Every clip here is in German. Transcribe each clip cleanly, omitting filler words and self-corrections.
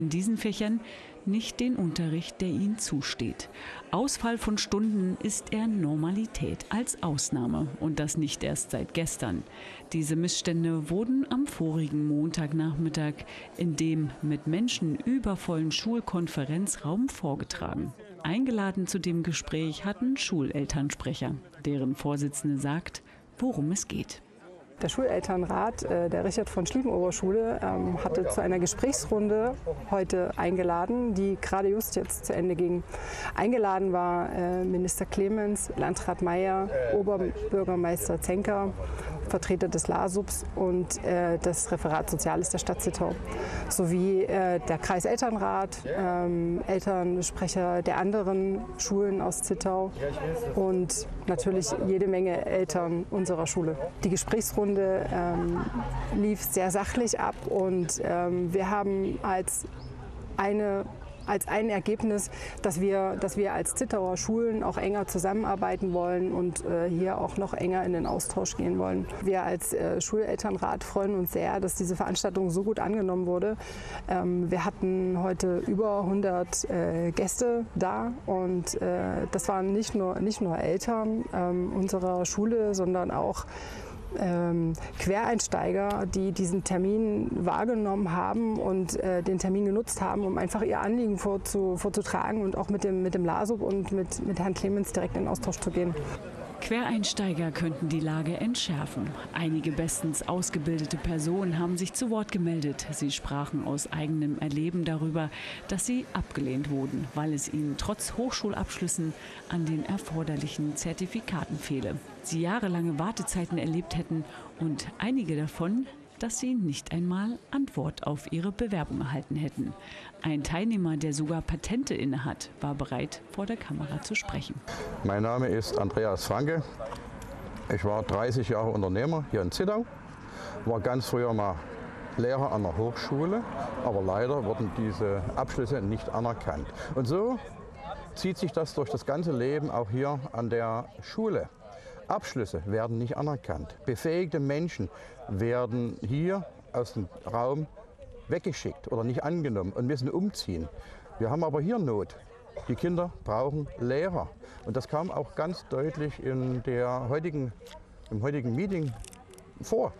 in diesen Fächern nicht den Unterricht, der ihnen zusteht. Ausfall von Stunden ist eher Normalität als Ausnahme und das nicht erst seit gestern. Diese Missstände wurden am vorigen Montagnachmittag in dem mit Menschen übervollen Schulkonferenzraum vorgetragen. Eingeladen zu dem Gespräch hatten Schulelternsprecher, deren Vorsitzende sagt, worum es geht. Der Schulelternrat der Richard von Schlieffen-Oberschule hatte zu einer Gesprächsrunde heute eingeladen, die gerade just jetzt zu Ende ging. Eingeladen war Minister Clemens, Landrat Meier, Oberbürgermeister Zenker, Vertreter des LASUBs und das Referat Soziales der Stadt Zittau, sowie der Kreiselternrat, Elternsprecher der anderen Schulen aus Zittau und natürlich jede Menge Eltern unserer Schule. Die Gesprächsrunde lief sehr sachlich ab und wir haben als ein Ergebnis, dass wir als Zittauer Schulen auch enger zusammenarbeiten wollen und hier auch noch enger in den Austausch gehen wollen. Wir als Schulelternrat freuen uns sehr, dass diese Veranstaltung so gut angenommen wurde. Wir hatten heute über 100 Gäste da und das waren nicht nur Eltern unserer Schule, sondern auch Quereinsteiger, die diesen Termin wahrgenommen haben und den Termin genutzt haben, um einfach ihr Anliegen vorzutragen und auch mit dem LASUB und mit Herrn Clemens direkt in Austausch zu gehen. Quereinsteiger könnten die Lage entschärfen. Einige bestens ausgebildete Personen haben sich zu Wort gemeldet. Sie sprachen aus eigenem Erleben darüber, dass sie abgelehnt wurden, weil es ihnen trotz Hochschulabschlüssen an den erforderlichen Zertifikaten fehle. Sie jahrelange Wartezeiten erlebt hätten und einige davon, dass sie nicht einmal Antwort auf ihre Bewerbung erhalten hätten. Ein Teilnehmer, der sogar Patente innehat, war bereit, vor der Kamera zu sprechen. Mein Name ist Andreas Franke. Ich war 30 Jahre Unternehmer hier in Zittau, war ganz früher mal Lehrer an der Hochschule, aber leider wurden diese Abschlüsse nicht anerkannt. Und so zieht sich das durch das ganze Leben auch hier an der Schule. Abschlüsse werden nicht anerkannt. Befähigte Menschen werden hier aus dem Raum weggeschickt oder nicht angenommen und müssen umziehen. Wir haben aber hier Not. Die Kinder brauchen Lehrer. Und das kam auch ganz deutlich im heutigen Meeting vor.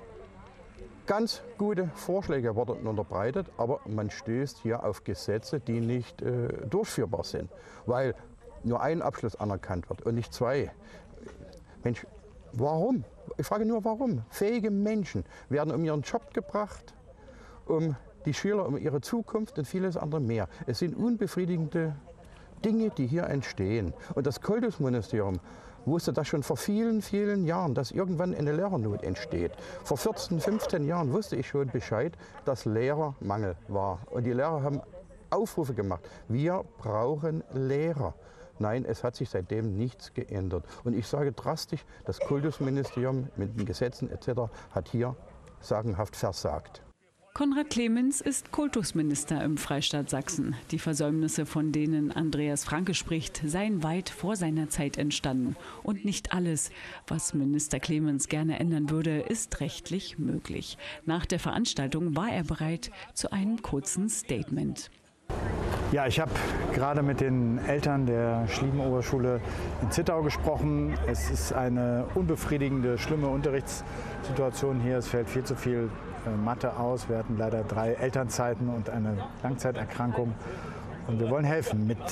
Ganz gute Vorschläge wurden unterbreitet, aber man stößt hier auf Gesetze, die nicht durchführbar sind, weil nur ein Abschluss anerkannt wird und nicht zwei. Mensch, warum? Ich frage nur, warum? Fähige Menschen werden um ihren Job gebracht, um die Schüler, um ihre Zukunft und vieles andere mehr. Es sind unbefriedigende Dinge, die hier entstehen. Und das Kultusministerium wusste das schon vor vielen, vielen Jahren, dass irgendwann eine Lehrernot entsteht. Vor 14, 15 Jahren wusste ich schon Bescheid, dass Lehrermangel war. Und die Lehrer haben Aufrufe gemacht. Wir brauchen Lehrer. Nein, es hat sich seitdem nichts geändert. Und ich sage drastisch, das Kultusministerium mit den Gesetzen etc. hat hier sagenhaft versagt. Konrad Clemens ist Kultusminister im Freistaat Sachsen. Die Versäumnisse, von denen Andreas Franke spricht, seien weit vor seiner Zeit entstanden. Und nicht alles, was Minister Clemens gerne ändern würde, ist rechtlich möglich. Nach der Veranstaltung war er bereit zu einem kurzen Statement. Ja, ich habe gerade mit den Eltern der Schlieffen-Oberschule in Zittau gesprochen. Es ist eine unbefriedigende, schlimme Unterrichtssituation hier. Es fällt viel zu viel Mathe aus. Wir hatten leider 3 Elternzeiten und eine Langzeiterkrankung. Und wir wollen helfen mit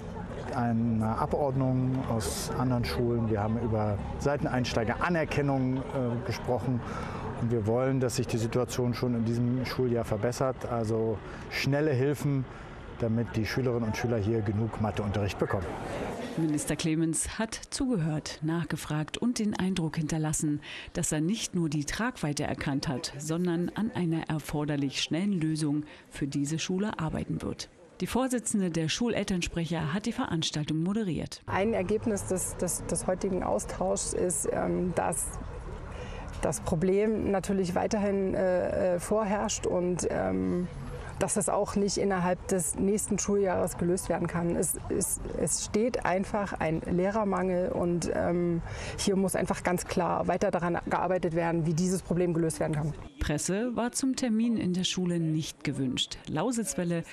einer Abordnung aus anderen Schulen. Wir haben über Seiteneinsteigeranerkennung gesprochen. Und wir wollen, dass sich die Situation schon in diesem Schuljahr verbessert. Also schnelle Hilfen, damit die Schülerinnen und Schüler hier genug Matheunterricht bekommen. Minister Clemens hat zugehört, nachgefragt und den Eindruck hinterlassen, dass er nicht nur die Tragweite erkannt hat, sondern an einer erforderlich schnellen Lösung für diese Schule arbeiten wird. Die Vorsitzende der Schulelternsprecher hat die Veranstaltung moderiert. Ein Ergebnis des heutigen Austauschs ist, dass das Problem natürlich weiterhin vorherrscht und dass das auch nicht innerhalb des nächsten Schuljahres gelöst werden kann. Es steht einfach ein Lehrermangel und hier muss einfach ganz klar weiter daran gearbeitet werden, wie dieses Problem gelöst werden kann. Presse war zum Termin in der Schule nicht gewünscht. Lausitzwelle